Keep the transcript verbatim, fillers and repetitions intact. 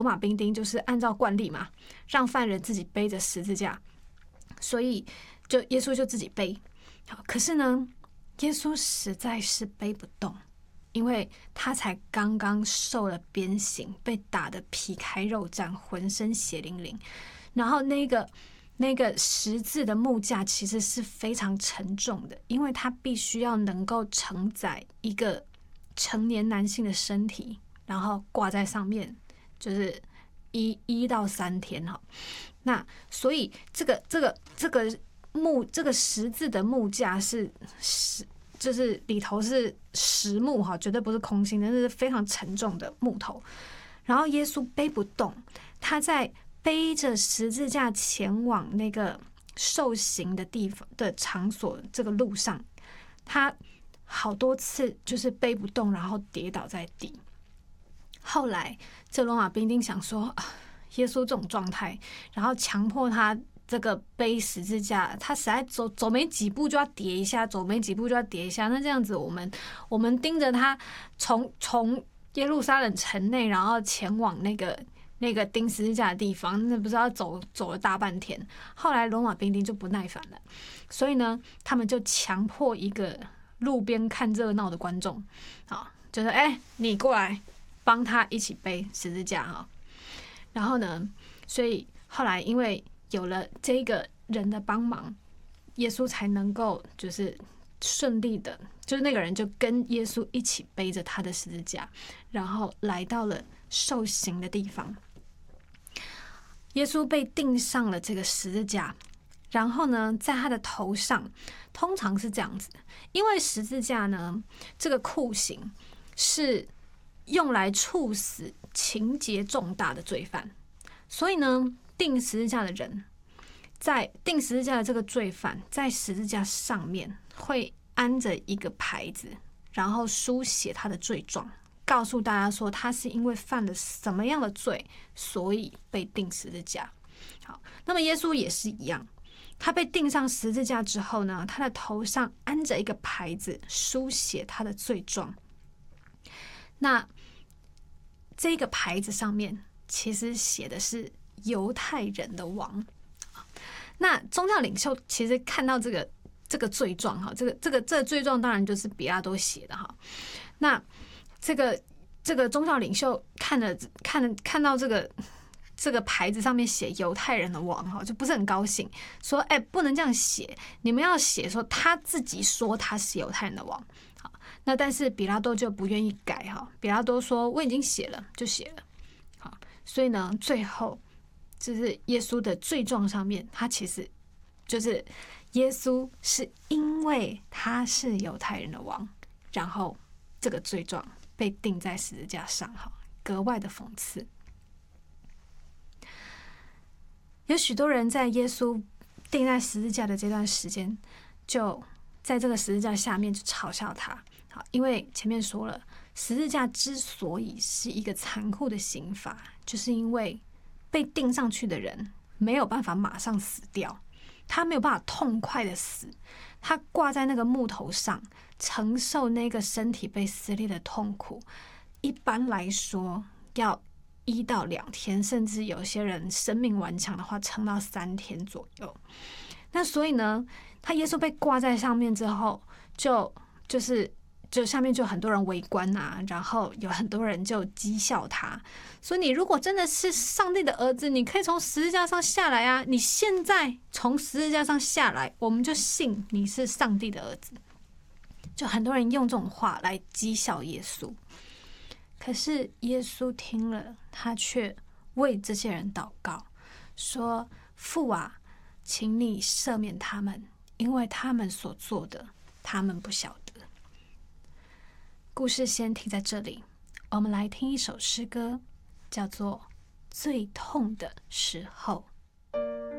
罗马兵丁就是按照惯例嘛，让犯人自己背着十字架，所以就耶稣就自己背。好，可是呢，耶稣实在是背不动，因为他才刚刚受了鞭刑，被打得皮开肉绽，浑身血淋淋。然后那个那个十字的木架其实是非常沉重的，因为它必须要能够承载一个成年男性的身体，然后挂在上面，就是一一到三天哈。那所以这个这个这个木这个十字的木架是实，就是里头是实木哈，绝对不是空心的，那是非常沉重的木头。然后耶稣背不动，他在背着十字架前往那个受刑的地方的场所这个路上，他好多次就是背不动，然后跌倒在地。后来这罗马兵丁想说，啊，耶稣这种状态，然后强迫他这个背十字架，他实在走走没几步就要跌一下，走没几步就要跌一下。那这样子，我们我们盯着他从从耶路撒冷城内，然后前往那个那个钉十字架的地方，那不是要走走了大半天。后来罗马兵丁就不耐烦了，所以呢，他们就强迫一个路边看热闹的观众，啊，就是哎、欸，你过来帮他一起背十字架哈。然后呢，所以后来因为有了这个人的帮忙，耶稣才能够就是顺利的，就是那个人就跟耶稣一起背着他的十字架，然后来到了受刑的地方。耶稣被钉上了这个十字架，然后呢，在他的头上，通常是这样子，因为十字架呢，这个酷刑是用来处死情节重大的罪犯，所以呢，钉十字架的人，在钉十字架的这个罪犯，在十字架上面会安着一个牌子，然后书写他的罪状，告诉大家说他是因为犯了什么样的罪，所以被钉十字架。好，那么耶稣也是一样，他被钉上十字架之后呢，他的头上安着一个牌子，书写他的罪状。那这个牌子上面其实写的是犹太人的王。那宗教领袖其实看到这个这个罪状哈，这个这个这个罪状当然就是比拉多写的哈。那这个这个宗教领袖看了看了看到这个这个牌子上面写犹太人的王哈，就不是很高兴，说哎、欸，不能这样写，你们要写说他自己说他是犹太人的王。好，那但是比拉多就不愿意改哈，比拉多说我已经写了就写了。好，所以呢，最后就是耶稣的罪状上面，他其实就是耶稣是因为他是犹太人的王，然后这个罪状被钉在十字架上，哈，格外的讽刺。有许多人在耶稣钉在十字架的这段时间，就在这个十字架下面就嘲笑他。好，因为前面说了，十字架之所以是一个残酷的刑罚，就是因为被钉上去的人没有办法马上死掉，他没有办法痛快的死，他挂在那个木头上，承受那个身体被撕裂的痛苦，一般来说要一到两天，甚至有些人生命顽强的话，撑到三天左右。那所以呢，他耶稣被挂在上面之后，就就是就下面就很多人围观啊，然后有很多人就讥笑他，说你如果真的是上帝的儿子，你可以从十字架上下来啊！你现在从十字架上下来，我们就信你是上帝的儿子。就很多人用这种话来讥笑耶稣，可是耶稣听了，他却为这些人祷告，说：“父啊，请你赦免他们，因为他们所做的，他们不晓得。”故事先停在这里，我们来听一首诗歌，叫做《最痛的时候》。